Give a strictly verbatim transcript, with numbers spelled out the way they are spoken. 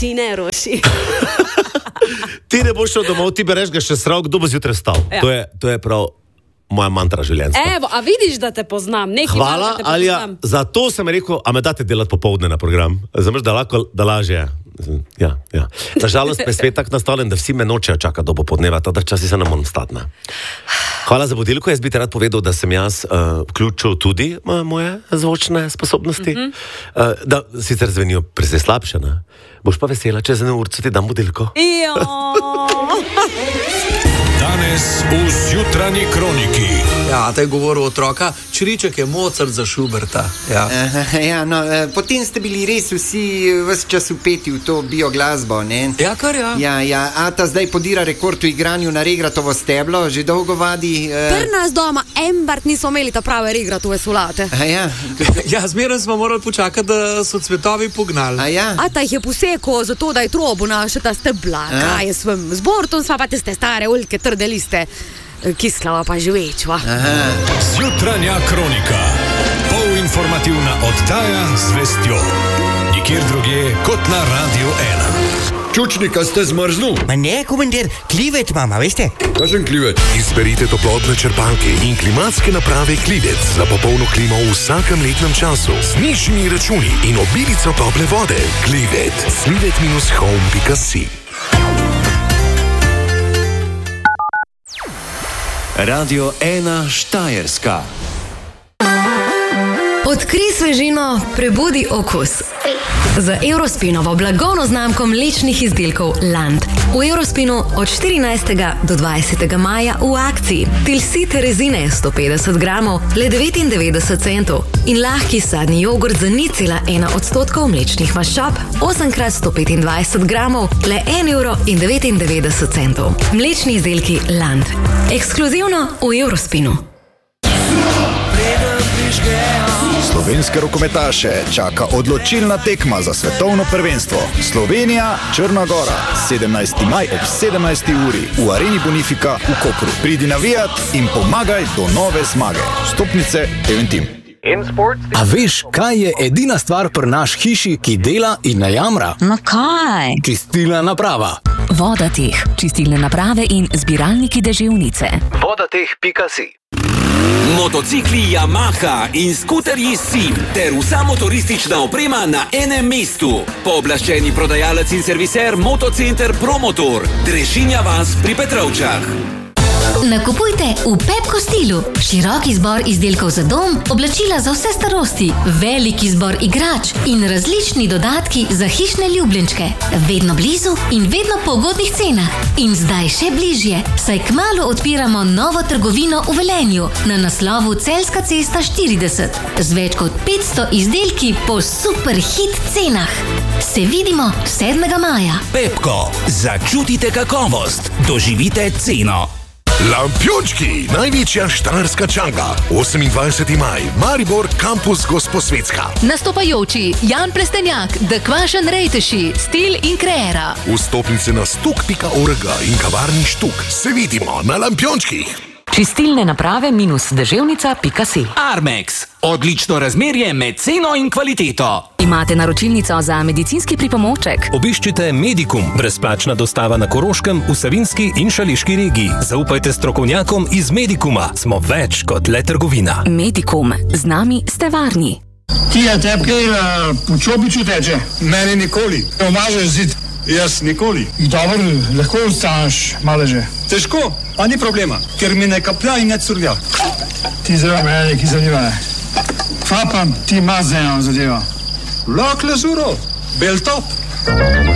Ti ne roši. Ti ne boš šel domov, ti bereš ga še srav, kdo bo zjutraj stal. Ja. To, je, to je prav moja mantra življenjska. Evo, a vidiš, da te poznam? Nekaj Hvala, te Alja, zato sem rekel, a me date delati popovdne na program. Zamrš, da lahko, da lažje. Ja, ja. Nažalost, me svet tak nastavljen, da vsi me nočejo čakati do popodneva, tada časi se ne moram stati. Ne. Hvala za budilko, jaz bi te rad povedal, da sem jaz uh, vključil tudi uh, moje zvočne sposobnosti, mm-hmm. uh, da sicer zvenijo precej slabše, ne. Boš pa vesela, če za ne urco ti dam budilko. Danes v Zjutranji kroniki. Ja, te je govoril otroka, Čriček je Mozart za Schuberta. Ja, uh, ja no, uh, potem ste bili res vsi ves čas upeti v to bioglasbo, ne? Ja, kar ja. Ja, ja, Ata zdaj podira rekord v igranju na regratovo steblo, že dolgo vadi... Uh... Pri nas doma embart niso imeli ta prave regratove solate. A ja? Ja, zmeraj smo morali počakati, da so cvetovi pognali. A ja? Ata jih je posekal zato, da je trobo naše ta stebla. Kaj je svem z bortom, sva pa tiste stare oljke trde liste. Kislava pa živečva. Zjutranja kronika. Polinformativna oddaja z vestjo. Nikjer drugje kot na Radio ena. Čučnika ste zmrznul? Ma ne, komandir, klivet mama, veste? Kakšen klivet? Izberite toplotne črpalke in klimatske naprave Klivet za popolno klimo v vsakem letnem času z nižjimi računi in obilico tople vode. Klivet. klivet dash home pika si. Radio ena Štajerska. Odkrij svežino, prebudi okus. Z Eurospinovo blagovno znamko mlečnih izdelkov Land. V Eurospinu od štirinajstega do dvajsetega maja v akciji. Tilsite rezine sto petdeset gramov, le devetindevetdeset centov. In lahki sadni jogurt za nič cela ena odstotkov mlečnih maščob, osem krat sto petindvajset gramov, le en evro in devetindevetdeset centov. Mlečni izdelki Land. Ekskluzivno v Eurospinu. Slovenske rokometaše čaka odločilna tekma za svetovno prvenstvo. Slovenija, Črna Gora, sedemnajsti maj ob sedemnajsti uri v Areni Bonifika v Kopru. Pridi navijat in pomagaj do nove zmage. Vstopnice Eventim. A veš, kaj je edina stvar pri naš hiši, ki dela in ne jamra? No kaj? Čistilna naprava. Vodateh, čistilne naprave in zbiralniki deževnice. vodateh pika si. Motocikli Yamaha in skuterji Sim ter vsa motoristična oprema na enem mestu. Pooblaščeni prodajalec in serviser Motocenter Promotor. Drežinja vas pri Petrovčah. Nakupujte v Pepko stilu. Širok izbor izdelkov za dom, oblačila za vse starosti, velik izbor igrač in različni dodatki za hišne ljubljenčke. Vedno blizu in vedno po ugodnih cenah. In zdaj še bližje, saj kmalu odpiramo novo trgovino v Velenju na naslovu Celjska cesta štirideset z več kot petsto izdelki po super hit cenah. Se vidimo sedmega maja. Pepko, začutite kakovost, doživite ceno. Lampiončki, največja štajerska čanga. osemindvajseti maj, Maribor, kampus Gosposvetska. Nastopajoči Jan Plestenjak, The Kvašen Rejteši, Stil in Kreera. Vstopnice na stuk pika org in kavarni Štuk. Se vidimo na Lampiončkih. Čistilne naprave minus deževnica pika si. Armex. Odlično razmerje med ceno in kvaliteto. Imate naročilnico za medicinski pripomoček? Obiščite Medikum, brezplačna dostava na Koroškem, v Savinjski in Šaleški regiji. Zaupajte strokovnjakom iz Medikuma. Smo več kot le trgovina. Medikum. Z nami ste varni. Ti je tebi kaj uh, po čopiču teče? Meni nikoli. Omažeš zid. Jaz nikoli. Dobro, lahko ostaneš maleže. Težko, pa ni problema, ker mi ne kaplja in ne curlja. Ti zelo mene, ki zanima. Fapam, ti mazeno zadeva. Lak lezuro, bel top.